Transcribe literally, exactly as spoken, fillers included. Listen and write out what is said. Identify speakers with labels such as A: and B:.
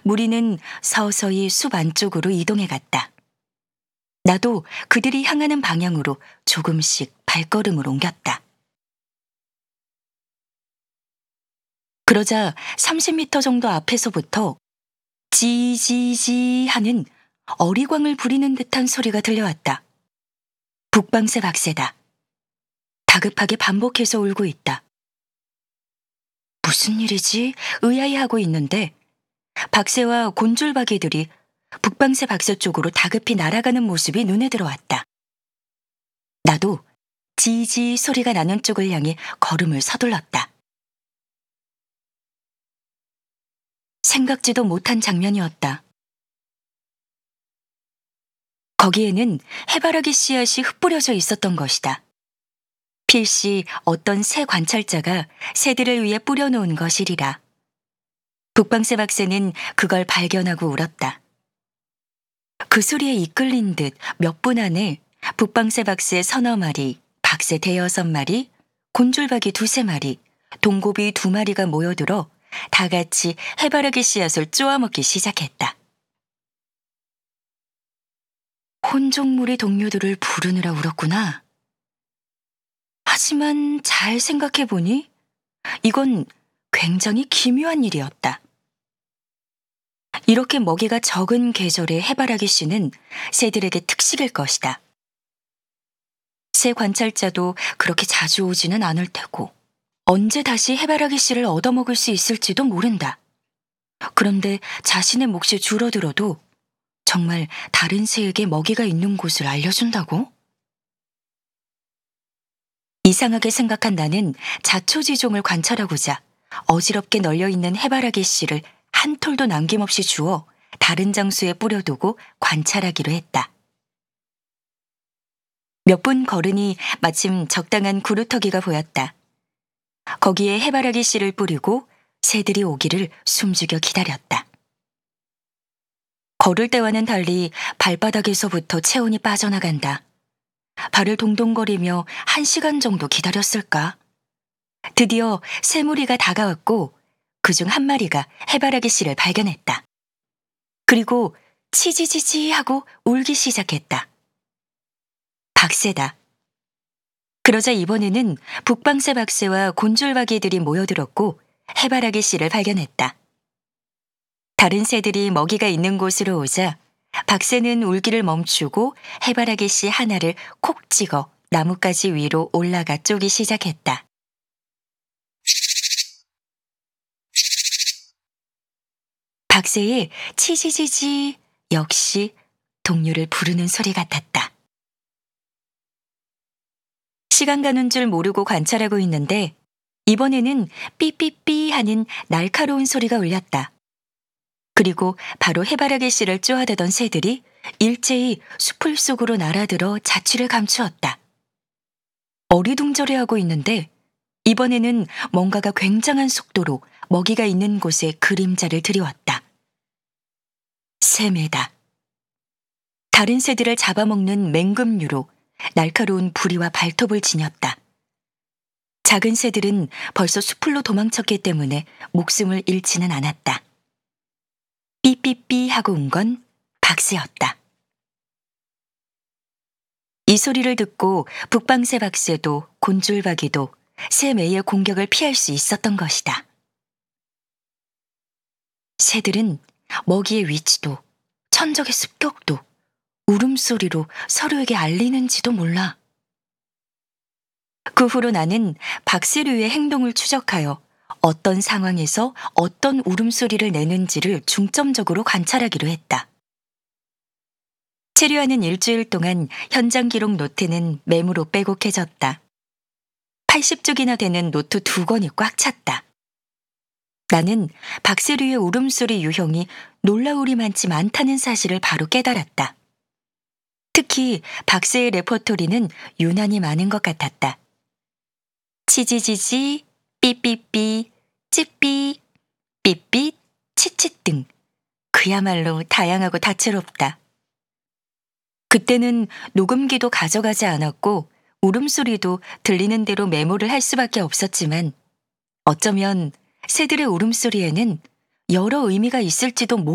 A: 무리는 서서히 숲 안쪽으로 이동해 갔다. 나도 그들이 향하는 방향으로 조금씩 발걸음을 옮겼다. 그러자 삼십 미터 정도 앞에서부터 지지지 하는 어리광을 부리는 듯한 소리가 들려왔다. 북방새 박새다. 다급하게 반복해서 울고 있다. 무슨 일이지? 의아해하고 있는데 박새와 곤줄박이들이 북방새 박새 쪽으로 다급히 날아가는 모습이 눈에 들어왔다. 나도 지지 소리가 나는 쪽을 향해 걸음을 서둘렀다. 생각지도 못한 장면이었다. 거기에는 해바라기 씨앗이 흩뿌려져 있었던 것이다. 필시 어떤 새 관찰자가 새들을 위해 뿌려놓은 것이리라. 북방새 박새는 그걸 발견하고 울었다. 그 소리에 이끌린 듯 몇 분 안에 북방새 박새 서너 마리, 박새 대여섯 마리, 곤줄박이 두세 마리, 동고비 두 마리가 모여들어 다 같이 해바라기 씨앗을 쪼아먹기 시작했다. 혼종무리 동료들을 부르느라 울었구나. 하지만 잘 생각해보니 이건 굉장히 기묘한 일이었다. 이렇게 먹이가 적은 계절의 해바라기 씨는 새들에게 특식일 것이다. 새 관찰자도 그렇게 자주 오지는 않을 테고 언제 다시 해바라기 씨를 얻어먹을 수 있을지도 모른다. 그런데 자신의 몫이 줄어들어도 정말 다른 새에게 먹이가 있는 곳을 알려준다고? 이상하게 생각한 나는 자초지종을 관찰하고자 어지럽게 널려있는 해바라기 씨를 한 톨도 남김없이 주워 다른 장소에 뿌려두고 관찰하기로 했다. 몇 분 걸으니 마침 적당한 구루터기가 보였다. 거기에 해바라기 씨를 뿌리고 새들이 오기를 숨죽여 기다렸다. 걸을 때와는 달리 발바닥에서부터 체온이 빠져나간다. 발을 동동거리며 한 시간 정도 기다렸을까? 드디어 새 무리가 다가왔고 그중 한 마리가 해바라기 씨를 발견했다. 그리고 치지지지 하고 울기 시작했다. 박새다. 그러자 이번에는 북방새 박새와 곤줄박이들이 모여들었고 해바라기 씨를 발견했다. 다른 새들이 먹이가 있는 곳으로 오자 박새는 울기를 멈추고 해바라기 씨 하나를 콕 찍어 나뭇가지 위로 올라가 쪼기 시작했다. 박새의 치지지지 역시 동료를 부르는 소리 같았다. 시간 가는 줄 모르고 관찰하고 있는데 이번에는 삐삐삐 하는 날카로운 소리가 울렸다. 그리고 바로 해바라기 씨를 쪼아대던 새들이 일제히 수풀 속으로 날아들어 자취를 감추었다. 어리둥절해하고 있는데 이번에는 뭔가가 굉장한 속도로 먹이가 있는 곳에 그림자를 들이왔다. 새매다. 다른 새들을 잡아먹는 맹금류로 날카로운 부리와 발톱을 지녔다. 작은 새들은 벌써 수풀로 도망쳤기 때문에 목숨을 잃지는 않았다. 삐삐삐 하고 운 건 박새였다. 이 소리를 듣고 북방새 박새도 곤줄박이도 새매의 공격을 피할 수 있었던 것이다. 새들은 먹이의 위치도 천적의 습격도 울음소리로 서로에게 알리는지도 몰라. 그 후로 나는 박새류의 행동을 추적하여 어떤 상황에서 어떤 울음소리를 내는지를 중점적으로 관찰하기로 했다. 체류하는 일주일 동안 현장 기록 노트는 메모로 빼곡해졌다. 팔십 쪽이나 되는 노트 두 권이 꽉 찼다. 나는 박새류의 울음소리 유형이 놀라우리만치 많다는 사실을 바로 깨달았다. 특히 박새의 레퍼토리는 유난히 많은 것 같았다. 치지지지, 삐삐삐, 찌삐, 삐삐, 치칫 등 그야말로 다양하고 다채롭다. 그때는 녹음기도 가져가지 않았고 울음소리도 들리는 대로 메모를 할 수밖에 없었지만 어쩌면 새들의 울음소리에는 여러 의미가 있을지도 모르겠다.